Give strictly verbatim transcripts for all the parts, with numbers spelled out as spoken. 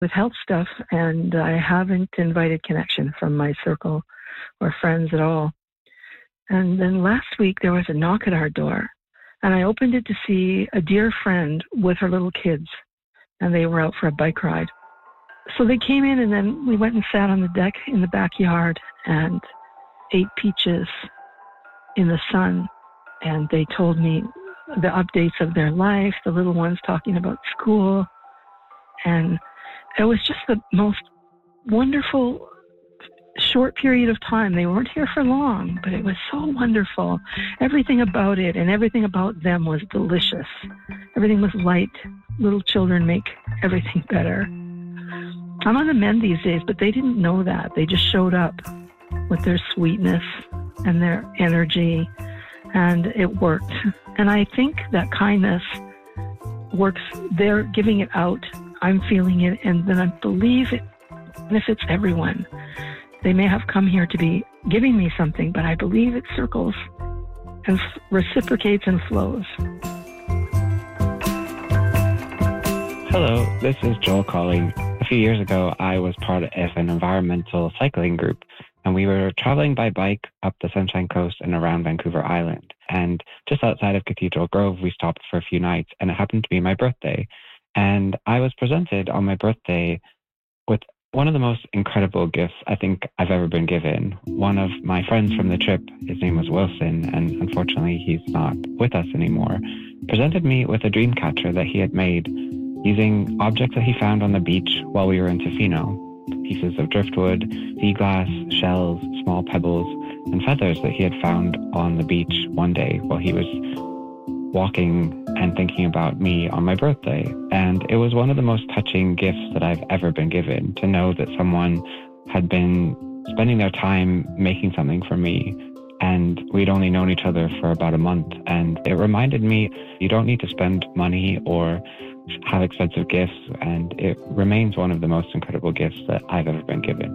with health stuff, and I haven't invited connection from my circle or friends at all. And then last week there was a knock at our door, and I opened it to see a dear friend with her little kids, and they were out for a bike ride. So they came in, and then we went and sat on the deck in the backyard and ate peaches in the sun, and they told me the updates of their life, the little ones talking about school, and it was just the most wonderful short period of time. They weren't here for long, but it was so wonderful. Everything about it and everything about them was delicious. Everything was light. Little children make everything better. I'm on the mend these days, but they didn't know that. They just showed up with their sweetness and their energy, and it worked. And I think that kindness works. They're giving it out. I'm feeling it, and then I believe it benefits everyone. They may have come here to be giving me something, but I believe it circles and f- reciprocates and flows. Hello, this is Joel calling. A few years ago, I was part of an environmental cycling group, and we were traveling by bike up the Sunshine Coast and around Vancouver Island. And just outside of Cathedral Grove, we stopped for a few nights, and it happened to be my birthday. And I was presented on my birthday with one of the most incredible gifts I think I've ever been given. One of my friends from the trip, his name was Wilson, and unfortunately he's not with us anymore, presented me with a dream catcher that he had made using objects that he found on the beach while we were in Tofino. Pieces of driftwood, sea glass, shells, small pebbles, and feathers that he had found on the beach one day while he was walking and thinking about me on my birthday. And it was one of the most touching gifts that I've ever been given, to know that someone had been spending their time making something for me. And we'd only known each other for about a month. And it reminded me, you don't need to spend money or have expensive gifts. And it remains one of the most incredible gifts that I've ever been given.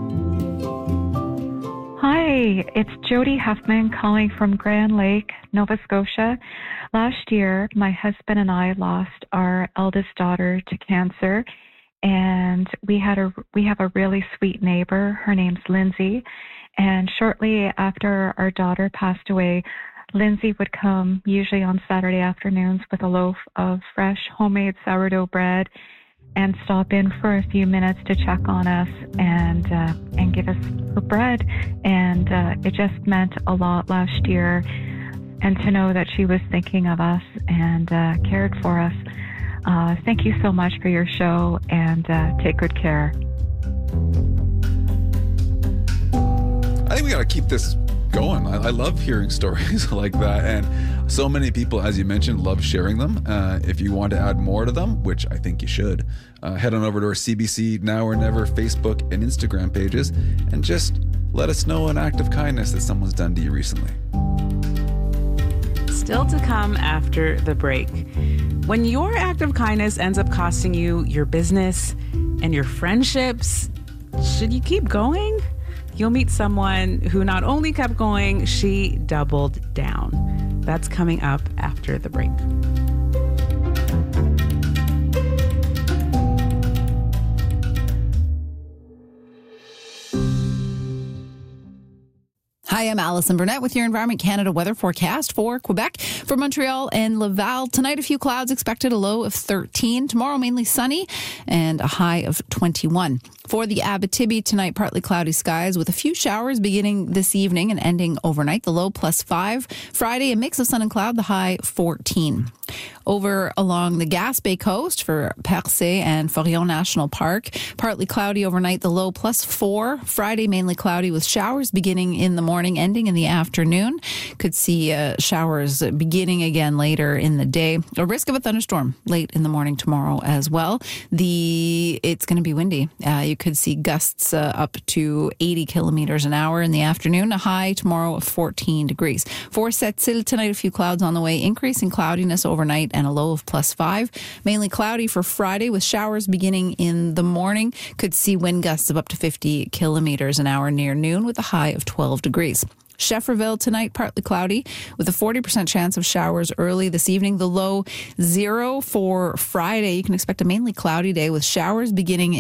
Hi, it's Jody Huffman calling from Grand Lake, Nova Scotia. Last year, my husband and I lost our eldest daughter to cancer, and we had a we have a really sweet neighbor. Her name's Lindsay, and shortly after our daughter passed away, Lindsay would come usually on Saturday afternoons with a loaf of fresh homemade sourdough bread and stop in for a few minutes to check on us and uh, and give us her bread. And uh, it just meant a lot last year. And to know that she was thinking of us and uh, cared for us. Uh, thank you so much for your show, and uh, take good care. I think we got to keep this going. I, I love hearing stories like that, and so many people, as you mentioned, love sharing them. Uh, if you want to add more to them, which I think you should, uh, head on over to our C B C Now or Never Facebook and Instagram pages, and just let us know an act of kindness that someone's done to you recently. Still to come after the break. When your act of kindness ends up costing you your business and your friendships, should you keep going? You'll meet someone who not only kept going, she doubled down. That's coming up after the break. Hi, I'm Allison Burnett with your Environment Canada weather forecast for Quebec. For Montreal and Laval, tonight a few clouds expected, a low of thirteen. Tomorrow mainly sunny and a high of twenty-one. For the Abitibi, tonight partly cloudy skies with a few showers beginning this evening and ending overnight, the low plus five. Friday, a mix of sun and cloud, the high fourteen. Over along the Gaspé coast for Percé and Forillon National Park, partly cloudy overnight, the low plus four. Friday, mainly cloudy with showers beginning in the morning, ending in the afternoon. Could see uh, showers beginning again later in the day. A risk of a thunderstorm late in the morning tomorrow as well. The It's going to be windy. Uh, you could see gusts uh, up to eighty kilometers an hour in the afternoon. A high tomorrow of fourteen degrees. For Sept-Îles tonight, a few clouds on the way, increasing cloudiness overnight and a low of plus five. Mainly cloudy for Friday with showers beginning in the morning. Could see wind gusts of up to fifty kilometers an hour near noon with a high of twelve degrees. Schefferville tonight, partly cloudy with a forty percent chance of showers early this evening. The low zero for Friday. You can expect a mainly cloudy day with showers beginning